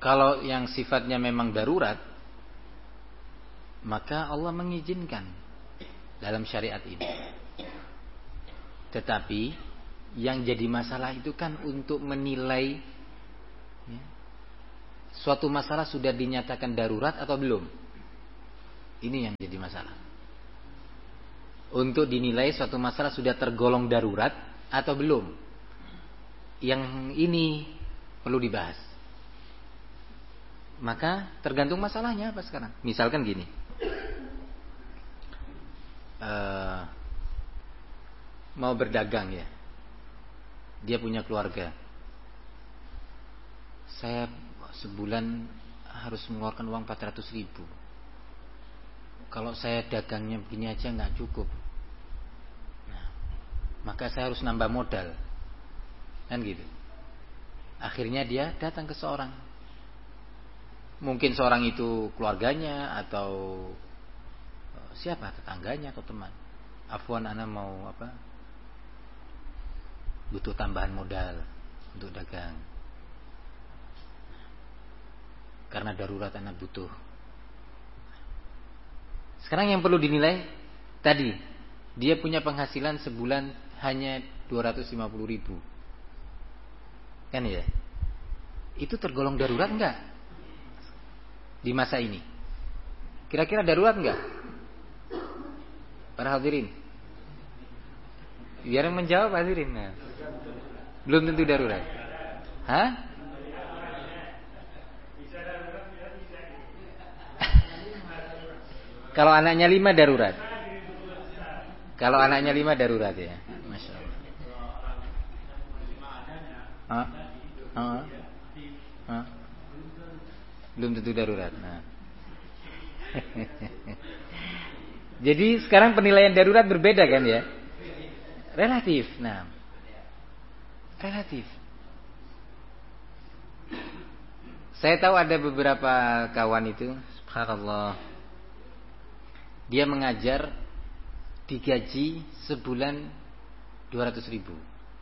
Kalau yang sifatnya memang darurat, maka Allah mengizinkan dalam syariat ini. Tetapi yang jadi masalah itu kan untuk menilai ya, suatu masalah sudah dinyatakan darurat atau belum. Ini yang jadi masalah. Untuk dinilai suatu masalah sudah tergolong darurat atau belum. Yang ini perlu dibahas. Maka tergantung masalahnya apa sekarang. Misalkan gini, mau berdagang ya, dia punya keluarga. Saya sebulan harus mengeluarkan uang 400.000. Kalau saya dagangnya begini aja nggak cukup. Nah, maka saya harus nambah modal, kan gitu. Akhirnya dia datang ke seorang. Mungkin seorang itu keluarganya atau siapa, tetangganya atau teman. Afwan, ana mau butuh tambahan modal untuk dagang. Karena darurat ana butuh. Sekarang yang perlu dinilai tadi, dia punya penghasilan sebulan hanya 250.000. Kan ya? Itu tergolong darurat enggak? Di masa ini kira-kira darurat enggak? Para hadirin, biar yang menjawab hadirin. Nah, belum tentu darurat. Hah? Kalau anaknya 5 darurat. Kalau anaknya 5 darurat ya. Masya Allah. Hah? Hah? Hah? Belum tentu darurat. Nah. Jadi sekarang penilaian darurat berbeda kan ya? Relatif. Nah, relatif. Saya tahu ada beberapa kawan itu, subhanallah, dia mengajar digaji sebulan 200.000.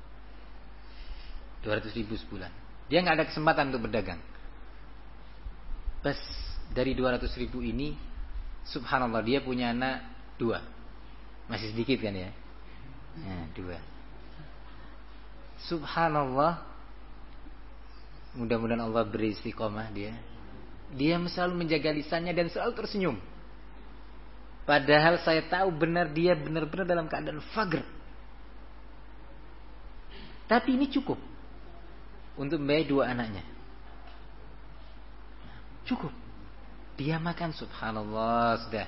200.000 sebulan. Dia nggak ada kesempatan untuk berdagang. Pas dari 200.000 ini, subhanallah, dia punya anak 2. Masih sedikit kan ya? Nah, 2. Subhanallah, mudah-mudahan Allah beri istiqomah dia. Dia selalu menjaga lisannya dan selalu tersenyum. Padahal saya tahu dia benar-benar dalam keadaan faqr. Tapi ini cukup untuk membayar 2 anaknya. Cukup. Dia makan, subhanallah, sudah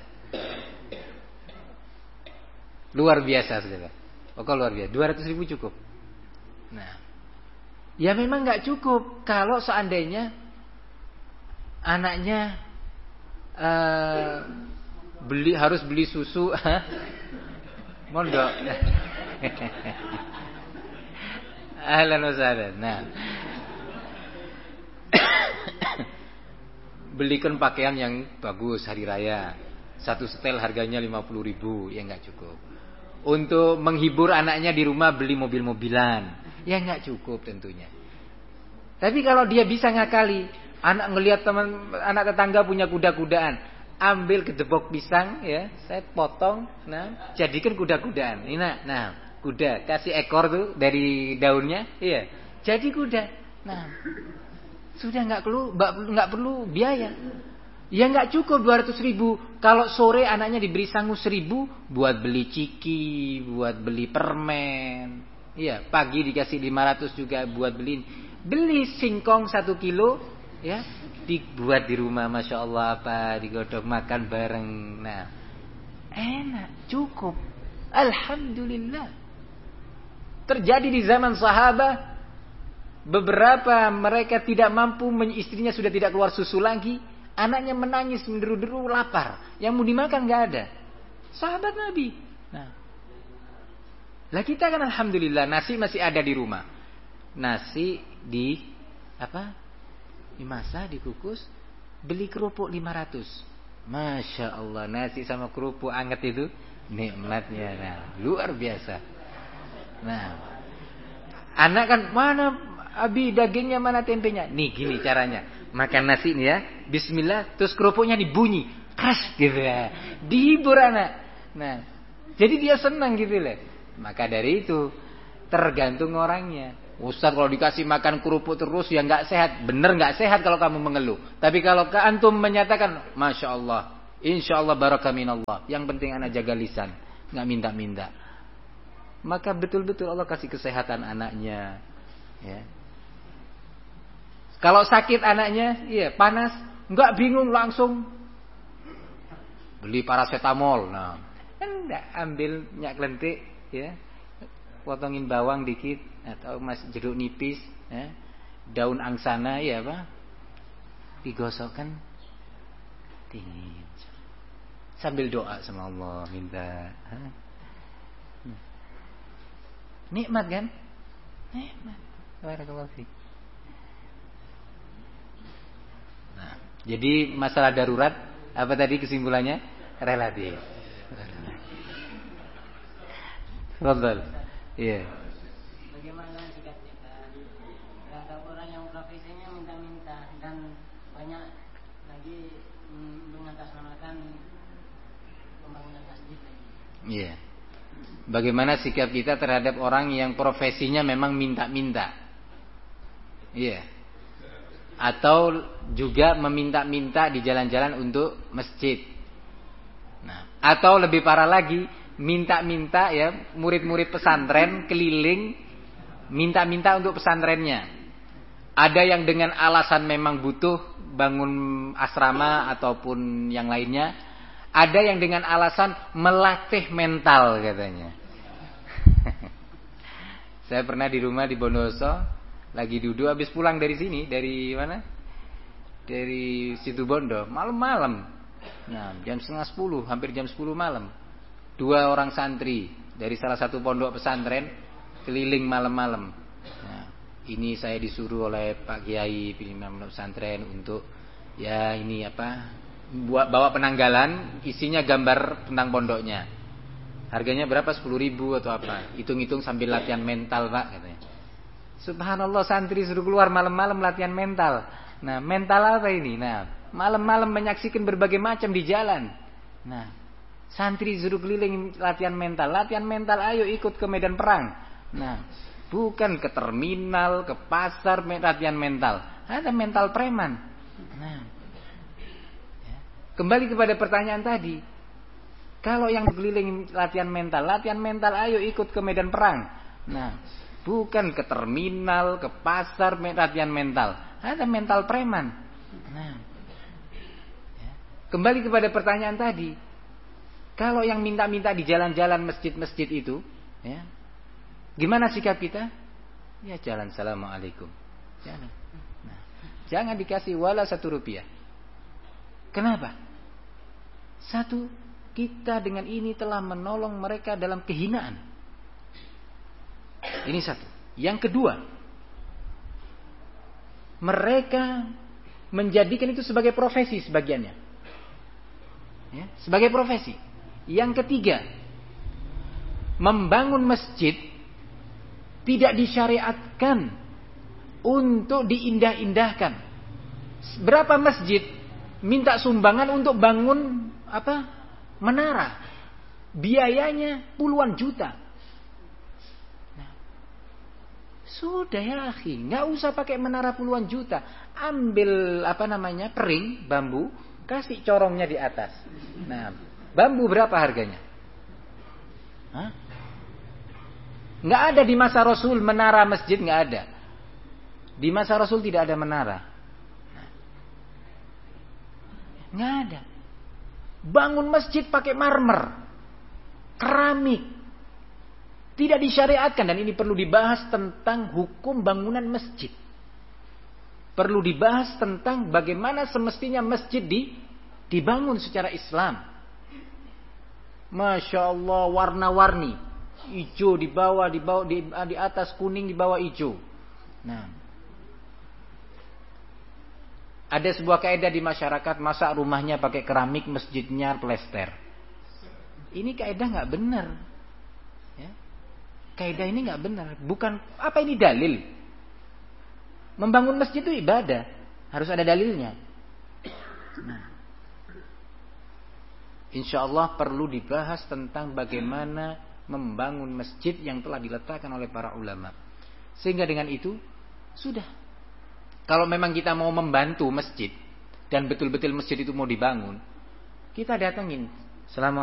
luar biasa, sudah. Pokoknya luar biasa. 200.000 cukup. Nah, ya memang nggak cukup kalau seandainya anaknya harus beli susu. Mondok. Ahlan wa sahlan. Nah, belikan pakaian yang bagus hari raya, 1 setel harganya 50.000, ya nggak cukup. Untuk menghibur anaknya di rumah beli mobil-mobilan, ya nggak cukup tentunya. Tapi kalau dia bisa ngakali, anak ngelihat anak tetangga punya kuda-kudaan, ambil kedebok pisang, ya, saya potong, nah, jadikan kuda-kudaan. Ini nah, kuda, kasih ekor tuh dari daunnya, iya, jadi kuda. Nah, sudah nggak perlu biaya. Ya nggak cukup 200.000. Kalau sore anaknya diberi sangu 1.000 buat beli ciki, buat beli permen. Iya, pagi dikasih 500 juga buat beli singkong 1 kilo, ya, dibuat di rumah, masya Allah, digodok makan bareng. Nah, enak, cukup. Alhamdulillah. Terjadi di zaman sahabat. Beberapa mereka tidak mampu, istrinya sudah tidak keluar susu lagi, anaknya menangis menderu-deru lapar, yang mau dimakan nggak ada. Sahabat Nabi. Nah, lah kita kan alhamdulillah nasi masih ada di rumah. Nasi dimasak, dikukus, beli kerupuk 500. Masya Allah, nasi sama kerupuk anget itu nikmatnya, nah, luar biasa. Nah, anak kan mana Abi dagingnya mana tempenya? Nih gini caranya. makan nasi nih ya, bismillah, terus kerupuknya dibunyi, keras gitu ya. Dihibur anak. Nah, jadi dia senang gitu loh. Maka dari itu tergantung orangnya. Ustaz kalau dikasih makan kerupuk terus ya nggak sehat. Bener nggak sehat kalau kamu mengeluh. Tapi kalau ke antum menyatakan, masya Allah, insya Allah barakah minallah. Yang penting anak jaga lisan, nggak minta-minta. Maka betul-betul Allah kasih kesehatan anaknya. Ya. Kalau sakit anaknya, iya panas, nggak bingung langsung beli paracetamol. Nah, enggak, ambil minyak lentik, ya, potongin bawang dikit atau jeruk nipis, ya, daun angsana, ya apa, digosokkan dingin, sambil doa sama Allah, minta. Nikmat kan? Nikmat. Barakallahu fiik. Nah, jadi masalah darurat apa tadi kesimpulannya? Relatif. Fadhal. Iya. Bagaimana sikap kita terhadap orang yang profesinya minta-minta dan banyak lagi mengatasnamakan pembangunan masjid lagi? Iya. Bagaimana sikap kita terhadap orang yang profesinya memang minta-minta? Iya. Atau juga meminta-minta di jalan-jalan untuk masjid. Nah, atau lebih parah lagi, minta-minta ya, murid-murid pesantren keliling minta-minta untuk pesantrennya. Ada yang dengan alasan memang butuh bangun asrama ataupun yang lainnya. Ada yang dengan alasan melatih mental katanya. Saya pernah di rumah di Bondowoso, lagi duduk habis pulang dari sini, dari mana? Dari Situbondo, malam-malam. Nah, jam 9:30, hampir jam 10 malam. 2 orang santri dari salah satu pondok pesantren keliling malam-malam. Nah, ini saya disuruh oleh Pak Kiai pimpinan pesantren untuk ya ini apa? Bawa penanggalan, isinya gambar tentang pondoknya. Harganya berapa? 10.000 atau apa? Hitung-hitung sambil latihan mental, Pak, katanya. Subhanallah, santri suruh keluar malam-malam latihan mental. Nah, mental apa ini? Nah, malam-malam menyaksikan berbagai macam di jalan. Nah, santri suruh keliling latihan mental. Latihan mental, ayo ikut ke medan perang. Nah, bukan ke terminal, ke pasar, latihan mental. Ada mental preman. Nah, kembali kepada pertanyaan tadi. Kalau yang keliling latihan mental, ayo ikut ke medan perang. Nah, bukan ke terminal, ke pasar, latihan mental. Ada mental preman. Nah, kembali kepada pertanyaan tadi. Kalau yang minta-minta di jalan-jalan masjid-masjid itu, ya, gimana sikap kita? Ya jalan, assalamualaikum. Jangan. Nah, jangan dikasih wala 1 rupiah. Kenapa? 1, kita dengan ini telah menolong mereka dalam kehinaan. Ini 1. Yang kedua, mereka menjadikan itu sebagai profesi sebagiannya. Ya, sebagai profesi. Yang ketiga, membangun masjid tidak disyariatkan untuk diindah-indahkan. Berapa masjid minta sumbangan untuk bangun apa? Menara. Biayanya puluhan juta. Nah, sudah ya akhi, nggak usah pakai menara puluhan juta. Ambil apa namanya? Pering, bambu, kasih corongnya di atas. Nah, bambu berapa harganya? Hah? Nggak ada di masa Rasul menara masjid, nggak ada. Di masa Rasul tidak ada menara. Nggak ada. Bangun masjid pakai marmer, keramik, tidak disyariatkan. Dan ini perlu dibahas tentang hukum bangunan masjid. Perlu dibahas tentang bagaimana semestinya masjid dibangun secara Islam. Masya Allah, warna-warni, hijau di bawah, di atas kuning, di bawah hijau. Nah, ada sebuah kaidah di masyarakat, masa rumahnya pakai keramik, masjidnya plester. Ini kaidah nggak benar. Ya. Kaidah ini nggak benar. Bukan apa ini dalil? Membangun masjid itu ibadah. Harus ada dalilnya. Nah, insya Allah perlu dibahas tentang bagaimana membangun masjid yang telah diletakkan oleh para ulama. Sehingga dengan itu sudah. Kalau memang kita mau membantu masjid dan betul-betul masjid itu mau dibangun, kita datangin.